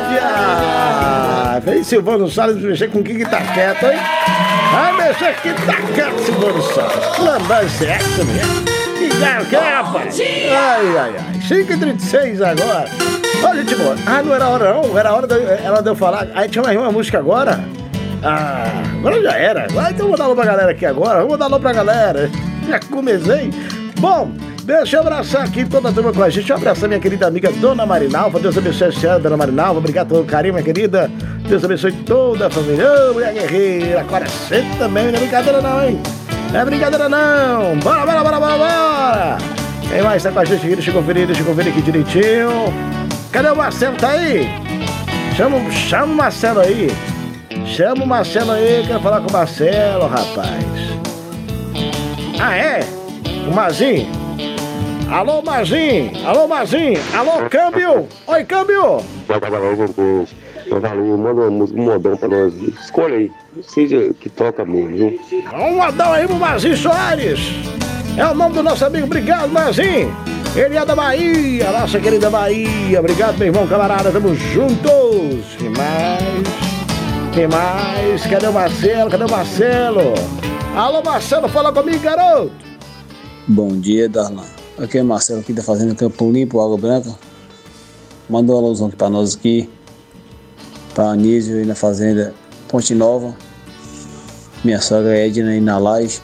Cláudia! Vem Silvano Salles mexer com quem que tá quieto, hein? Vai mexer com quem tá quieto, Silvano Salles. Lambança é essa mesmo. Que garra, rapaz? Ai. 5h36 agora. Ó, gente boa. Ah, não era hora não. Era hora ela de eu falar. Aí tinha mais uma música agora. Ah, agora já era. Ah, então vou dar alô pra galera aqui agora. Vou dar alô pra galera. Já comecei. Bom, deixa eu abraçar aqui toda a turma com a gente. Deixa eu abraçar minha querida amiga Dona Marinalva. Deus abençoe a senhora, Dona Marinalva. Obrigado pelo carinho, minha querida. Deus abençoe toda a família. Ô, mulher guerreira. Agora você também. Não é brincadeira não, hein? Não é brincadeira não. Bora. Quem mais tá com a gente aqui? Deixa eu conferir aqui direitinho. Cadê o Marcelo? Tá aí? Chama o Marcelo aí. Chama o Marcelo aí. Quero falar com o Marcelo, rapaz. Ah, é? O Mazinho? Alô, Mazinho! Alô, Câmbio! Oi, Câmbio! Manda uma música, um modão pra nós. Escolha aí. Seja que toca mesmo, viu? Um modão aí pro Mazinho Soares! É o nome do nosso amigo. Obrigado, Mazinho! Ele é da Bahia, nossa querida Bahia. Obrigado, meu irmão, camarada. Tamo juntos! Quem mais? Cadê o Marcelo? Alô, Marcelo, fala comigo, garoto! Bom dia, Darlan. Aqui é Marcelo, aqui da Fazenda Campo Limpo, Água Branca. Manda um alusão aqui pra nós aqui. Pra Anísio aí na Fazenda Ponte Nova. Minha sogra Edna aí na Laje.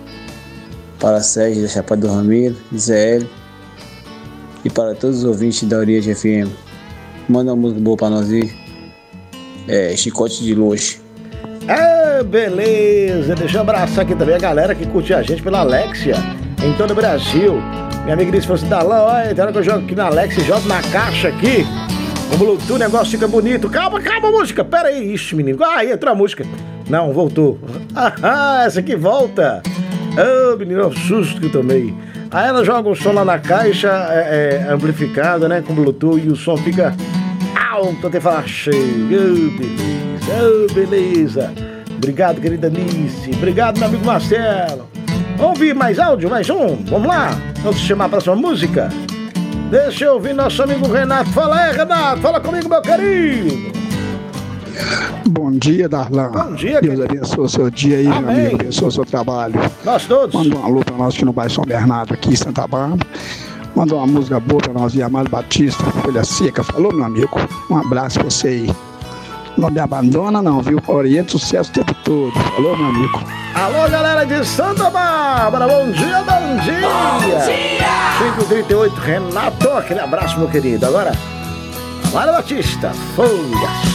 Para Sérgio da Chapada do Ramiro, Zé L. E para todos os ouvintes da Oriente FM. Manda uma música boa pra nós aí. Chicote de Luxo. Ah, beleza. Deixa eu abraçar aqui também a galera que curte a gente pela Alexia, em todo o Brasil. Minha amiga disse assim, Darlan, olha, tem hora que eu jogo aqui na Alexia, jogo na caixa aqui. O Bluetooth, o negócio fica bonito. Calma, música. Pera aí. Ixi, menino. Aí entrou a música. Não, voltou. Ah, essa aqui volta. Ah, menino, o susto que eu tomei. Aí ela joga o som lá na caixa, amplificado, né, com Bluetooth, e o som fica alto até falar cheio. Beleza. Obrigado, querida Nice. Obrigado, meu amigo Marcelo. Vamos ouvir mais áudio, mais um? Vamos lá? Vamos chamar a próxima música? Deixa eu ouvir nosso amigo Renato. Fala aí, Renato. Fala comigo, meu querido. Bom dia, Darlan. Bom dia, Deus abençoe o seu dia aí, amém. meu amigo. Abençoe o seu trabalho. Nós todos. Manda um alô pra nós aqui no bairro São Bernardo, aqui em Santa Bárbara. Manda uma música boa pra nós, Amado Batista, Folha Seca. Falou, meu amigo? Um abraço pra você aí. Não me abandona não, viu? Oriente sucesso o tempo todo. Falou, meu amigo? Alô, galera de Santa Bárbara. Bom dia. Bom dia. 5h38, Renato. Aquele abraço, meu querido. Agora, Amado Batista, Folha